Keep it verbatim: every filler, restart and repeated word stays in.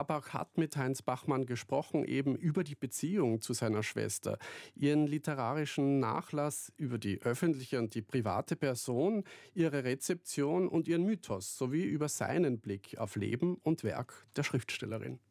Babak hat mit Heinz Bachmann gesprochen, eben über die Beziehung zu seiner Schwester, ihren literarischen Nachlass, über die öffentliche und die private Person, ihre Rezeption und ihren Mythos sowie über seinen Blick auf Leben und Werk der Schriftstellerin.